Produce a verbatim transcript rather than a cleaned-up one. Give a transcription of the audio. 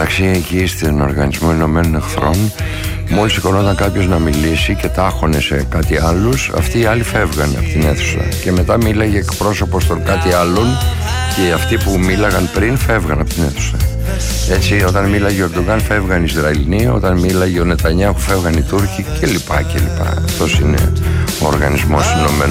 τάξη εκεί στον Οργανισμό Ηνωμένων Εχθρών, μόλις σηκωνόταν κάποιος να μιλήσει και τάχωνε σε κάτι άλλους, αυτοί οι άλλοι φεύγαν από την αίθουσα. Και μετά μίλαγε εκπρόσωπος των κάτι άλλων και αυτοί που μίλαγαν πριν φεύγαν από την αίθουσα. Έτσι, όταν μίλαγε ο Ερντογάν, φεύγαν οι Ισραηλινοί, όταν μίλαγε ο Νετανιάχου, φεύγαν οι Τούρκοι κλπ. κλπ. Αυτός είναι ο Οργανισμός Ηνωμένων